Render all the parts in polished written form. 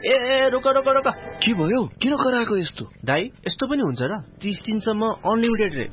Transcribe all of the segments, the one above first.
ए रोक रोक रोक, के भयो? किन कराएको यस्तो? दाइ यस्तो पनि हुन्छ र? 30 दिनसम्म अनलिमिटेड रे।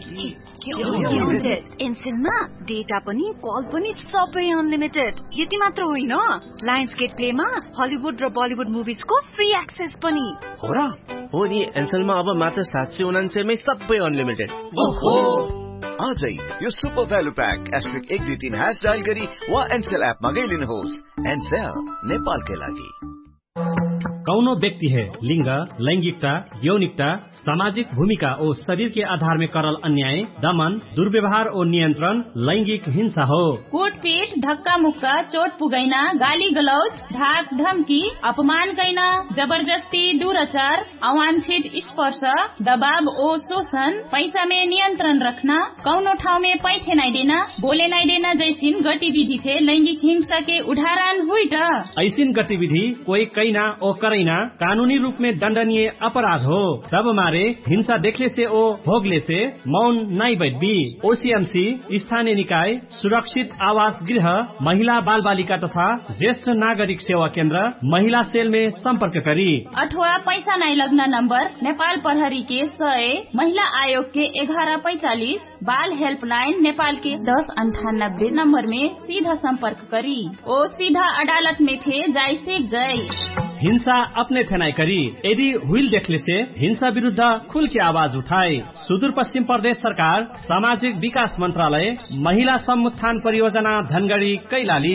एनसेलमा डेटा पनि कल पनि सबै अनलिमिटेड। यति मात्र होइन, लायन्स गेट प्लेमा हलिउड र बलिउड मुभिजको फ्री एक्सेस पनि हो र? हो नि, एनसेलमा अब मात्र 799 मै सबै अनलिमिटेड। ओहो, आजै यो सुपर भ्यालु प्याक *123# डायल गरी वा एनसेल एप मा गइलिनुहोस्। एनसेल नेपालकै लागि। कौनो व्यक्ति है लिंग, लैंगिकता, यौनिकता, सामाजिक भूमिका और शरीर के आधार में करल अन्याय, दमन, दुर्व्यवहार और नियंत्रण लैंगिक हिंसा हो। कुटपीट, धक्का मुक्का, चोट पुगैना, गाली गलौज, धाक धमकी, अपमान कैना, जबरदस्ती, दुराचार, अवांछित स्पर्श, दबाव और शोषण, पैसा में नियंत्रण रखना, कौनो ठाव में पैठे नहीं देना, बोले नहीं देना जैसी गतिविधि थे लैंगिक हिंसा के उदाहरण हुई। ऐसी गतिविधि कोई कैना और करैना कानूनी रूप में दंडनीय अपराध हो। तब मारे हिंसा देखले से ओ भोगले से मौन नहीं बैठबी। OCMC स्थानीय निकाय, सुरक्षित आवास गृह, महिला बाल बालिका तथा ज्येष्ठ नागरिक सेवा केंद्र, महिला सेल में संपर्क करी। अथवा पैसा नहीं लगना नंबर नेपाल प्रहरी के 100, महिला आयोग के 1145, बाल हेल्पलाइन नेपाल के 1098 नंबर में सीधा संपर्क करी। ओ सीधा अदालत में थे जाय से जय। हिंसा अपने थेनाई करी। यदि हुइल देखले से हिंसा विरुद्ध खुल के आवाज उठाए। सुदूर पश्चिम प्रदेश सरकार, सामाजिक विकास मंत्रालय, महिला समुत्थान परियोजना धनगढ़ी कैलाली।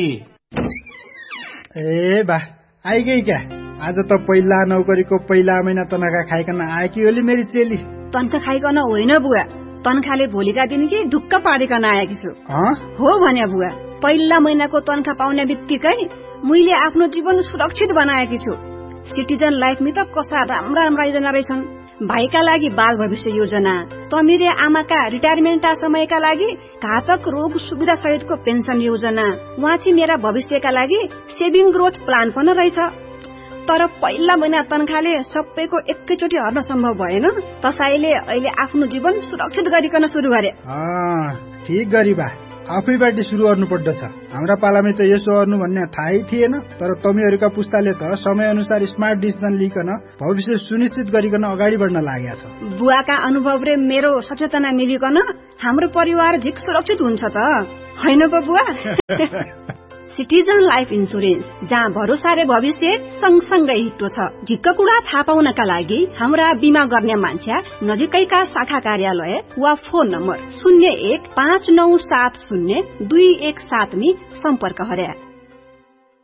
ए बा आइगई क्या? आज त पहिला नौकरीको पहिला महिना तनखा खाइकन आएकी होली मेरी चेली। तनखा खाइकन होइन बुवा, तनखाले भोलिका दिन कि ढुक्क पारिकन आएकी छु। हो भने बुवा, पहिला महिनाको तनखा पाउने बित्तिकै मैले आफ्नो जीवन सुरक्षित बनाएकी छु। सिटिजन लाइफ में त कसा राम्रा राम्रा योजना रहेछन्। भाइका लागि बाल भविष्य योजना, तमिरे आमाका रिटायरमेन्ट समयका लागि घातक रोग सुविधा सहितको पेन्सन योजना, वाची मेरा भविष्यका लागि सेभिङ ग्रोथ प्लान पनि रहेछ। तर पहिला महिना तनखाले सबैको एकैचोटि हर्न सम्भव भएन। त्यसैले अहिले आफ्नो जीवन सुरक्षित गरिकन सुरु गरे। ठीक गरी बा, आफैबाट सुरु गर्नुपर्दछ। हाम्रा पालामै त यसो गर्नु भन्ने थाहै थिएन। तर तपाईहरुका पुस्ताले त समय अनुसार स्मार्ट डिसिजन लिकन भविष्य सुनिश्चित गरिकन अगाडि बढ्न लागेका छ। बुवाका अनुभव र मेरो सचेतना मिलिकन हाम्रो परिवार झिक सुरक्षित हुन्छ त हैन बुवा? सिटिजन लाइफ इन्सुरेन्स, जहाँ भरोसा र भविष्य सँगसँगै हिट्टो छ। झिक्क कुरा थाहा पाउनका लागि हाम्रा बीमा गर्ने मान्छे नजिकैका शाखा कार्यालय वा फोन नम्बर 0159702117 में सम्पर्क गरे।